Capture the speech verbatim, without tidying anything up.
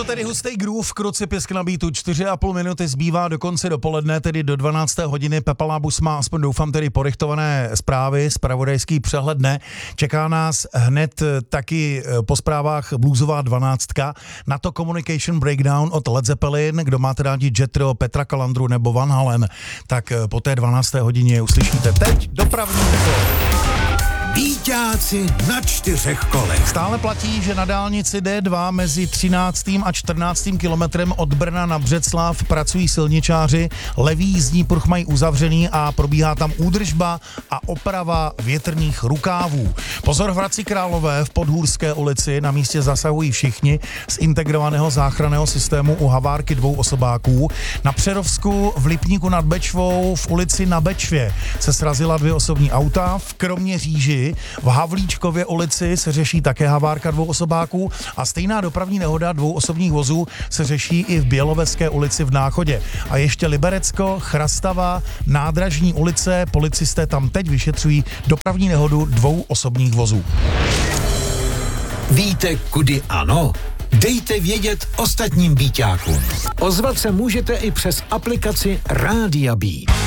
tedy hustý groove, kruci pisk na beatu, čtyři a půl minuty zbývá do konce dopoledne, tedy do dvanácté hodiny. Pepa Lábus má aspoň doufám tedy porychtované zprávy, zpravodajský přehled ne. Čeká nás hned taky po zprávách bluesová dvanáctka, na to Communication Breakdown od Led Zeppelin, kdo máte rádi Jethro, Petra Calandru nebo Van Halen, tak po té dvanácté hodině uslyšíte teď dopravní info. Býťáci na čtyřech kolech. Stále platí, že na dálnici D dva mezi třináctým a čtrnáctým kilometrem od Brna na Břeclav pracují silničáři, levý jízdní pruh mají uzavřený a probíhá tam údržba a oprava větrných rukávů. Pozor, v Hradci Králové v Podhůrské ulici na místě zasahují všichni z integrovaného záchranného systému u havárky dvou osobáků. Na Přerovsku v Lipníku nad Bečvou v ulici na Bečvě se srazila dvě osobní auta, v Kroměříži v Havlíčkově ulici se řeší také havárka dvou osobáků a stejná dopravní nehoda dvou osobních vozů se řeší i v Běloveské ulici v Náchodě. A ještě Liberecko, Chrastava, Nádražní ulice, policisté tam teď vyšetřují dopravní nehodu dvou osobních vozů. Víte, kudy ano? Dejte vědět ostatním býťákům. Ozvat se můžete i přes aplikaci Rádia Bí.